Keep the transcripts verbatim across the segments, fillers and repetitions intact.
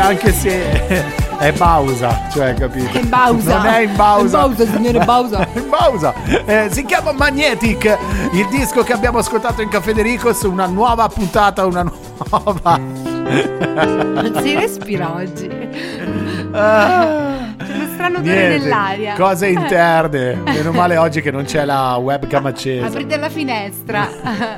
anche se è Bausa, cioè, capito? È Bausa. Non è in Bausa. È Bausa, signore Bausa. In Bausa. Eh, si chiama Magnetic, il disco che abbiamo ascoltato in Caffè De Ricos, una nuova puntata, una nuova. Non si respira oggi. Ah, c'è uno strano odore niente, nell'aria. Cose interne. Meno male oggi che non c'è la webcam accesa. Aprite la finestra.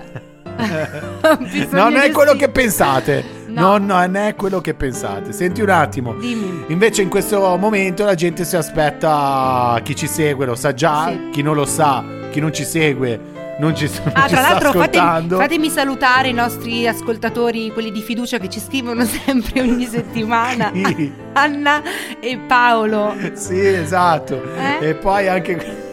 Non è quello che pensate. No. No, no, non è quello che pensate. Senti un attimo. Dimmi. Invece in questo momento la gente si aspetta, chi ci segue lo sa già, Sì. chi non lo sa, chi non ci segue non ci, non Ah, ci tra sta l'altro fatemi, ascoltando. fatemi salutare i nostri ascoltatori, quelli di fiducia che ci scrivono sempre ogni settimana. Sì. Anna e Paolo. Sì, esatto. Eh? E poi anche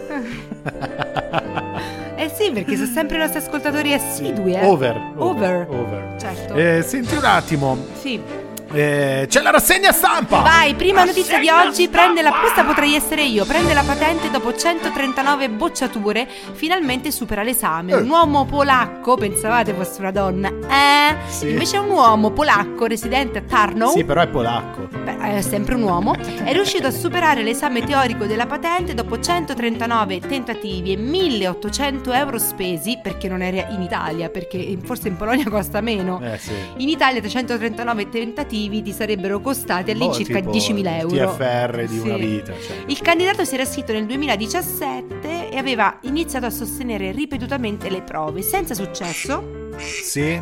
Eh sì, perché sono sempre i nostri ascoltatori assidui, eh. Over. Over. Over. Certo. Eh, senti un attimo. Sì. Eh, c'è la rassegna stampa. Vai, prima notizia di oggi, prende la, questa potrei essere io, prende la patente dopo centotrentanove bocciature, finalmente supera l'esame. Eh. Un uomo polacco, pensavate fosse una donna, eh? Sì. Invece è un uomo polacco residente a Tarnow. Sì, però è polacco. Beh, è sempre un uomo. È riuscito a superare l'esame teorico della patente dopo centotrentanove tentativi e milleottocento euro spesi, perché non era in Italia, perché forse in Polonia costa meno. Eh sì. In Italia trecentotrentanove tentativi ti sarebbero costati all'incirca Boh, tipo diecimila euro. T F R di Sì. una vita, cioè. Il candidato si era iscritto nel duemiladiciassette e aveva iniziato a sostenere ripetutamente le prove, senza successo. Sì.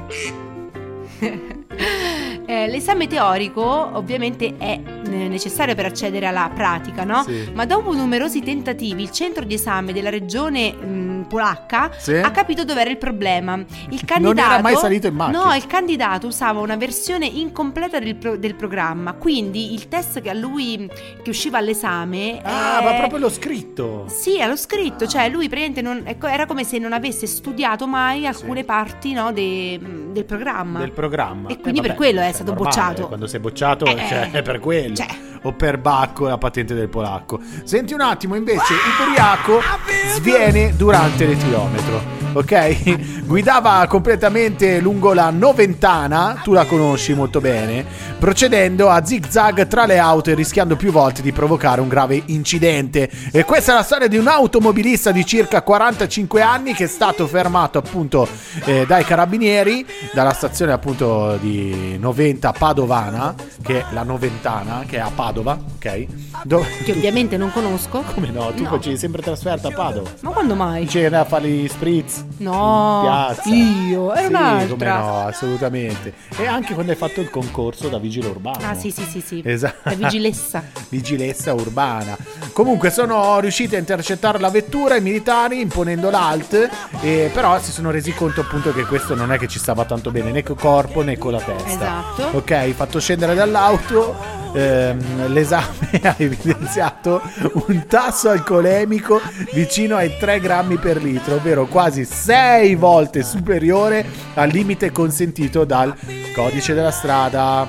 Eh, l'esame teorico ovviamente è eh, necessario per accedere alla pratica, no? Sì. Ma dopo numerosi tentativi il centro di esame della regione mh, polacca Sì. ha capito dov'era il problema. Il candidato Non era mai salito in macchina. No, il candidato usava una versione incompleta del, pro- del programma, quindi il test che a lui che usciva all'esame Ah, eh, ma proprio lo scritto. sì, allo scritto, cioè lui praticamente non, ecco, era come se non avesse studiato mai alcune Sì. parti, no, de- del programma. Del programma. E quindi Eh, per vabbè, quello è cioè, stato normale, bocciato. Quando sei bocciato Eh, cioè, è per quello. cioè. O per Bacco, la patente del polacco. Senti un attimo, invece, ubriaco sviene durante l'etilometro. Ok? Guidava completamente lungo la Noventana, tu la conosci molto bene, procedendo a zig-zag tra le auto e rischiando più volte di provocare un grave incidente. E questa è la storia di un automobilista di circa quarantacinque anni che è stato fermato appunto eh, dai carabinieri, dalla stazione appunto di Noventa Padovana, che è la Noventana, che è a Padova, ok? Dove... Che ovviamente non conosco. Come no? Tu No. facevi sempre trasferta a Padova. Ma quando mai? C'era a fare gli spritz No, in piazza. io, era Sì, un'altra. come no, assolutamente. E anche quando hai fatto il concorso da vigile urbano. Ah sì sì sì sì. Esatto. La vigilessa. Vigilessa urbana. Comunque sono riusciti a intercettare la vettura, i militari, imponendo l'alt, e però si sono resi conto appunto che questo non è che ci stava tanto bene né col corpo né con la testa. Esatto. Ok, fatto scendere dall'auto, ehm, l'esame ha evidenziato un tasso alcolemico vicino ai tre grammi per litro, ovvero quasi sei volte superiore al limite consentito dal codice della strada.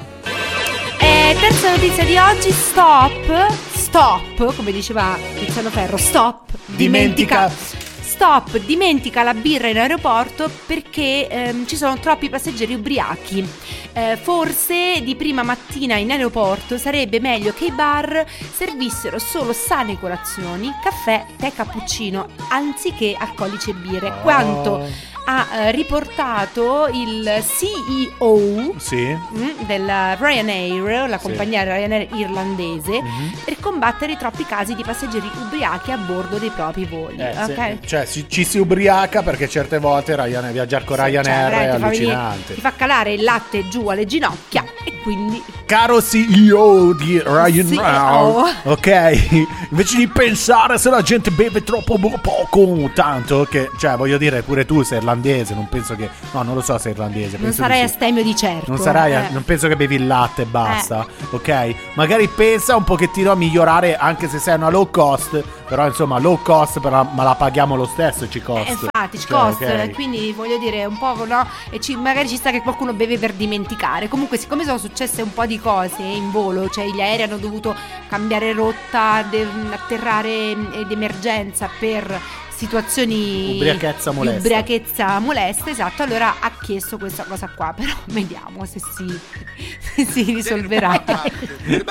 E terza notizia di oggi, stop, stop, come diceva Tiziano Ferro, stop, Dimentica. Stop, dimentica la birra in aeroporto perché ehm, ci sono troppi passeggeri ubriachi. Eh, forse di prima mattina in aeroporto sarebbe meglio che i bar servissero solo sane colazioni, caffè, tè, cappuccino, anziché alcolici e birre. Oh. Quanto ha eh, riportato il C E O Sì. mm, della Ryanair, la Sì. compagnia Ryanair irlandese, Mhm. per combattere i troppi casi di passeggeri ubriachi a bordo dei propri voli. Eh, ok? se- cioè si- ci si ubriaca perché certe volte Ryanair, viaggiare con Sì, Ryanair cioè, è veramente fa venire- allucinante. ti fa calare il latte giù alle ginocchia e quindi Caro C E O di Ryanair, C E O. ok, invece di pensare se la gente beve troppo o poco, tanto che, cioè voglio dire, pure tu sei irlandese, non penso che, no, non lo so se è irlandese, non penso sarai di a sì. stemio di certo. Non sarai, a- eh. non penso che bevi il latte e basta, ok? Magari pensa un pochettino a migliorare, anche se sei una low cost, però insomma low cost, però, ma la paghiamo lo stesso, ci Eh, costa. infatti ci Cioè, costa, ok. quindi voglio dire un po', no? E ci- magari ci sta che qualcuno beve per dimenticare. Comunque, siccome sono successe un po' di cose in volo, cioè gli aerei hanno dovuto cambiare rotta, de- atterrare eh, d'emergenza per situazioni ubriachezza di molesta. ubriachezza molesta, esatto, allora ha chiesto questa cosa qua, però vediamo se si, se si risolverà.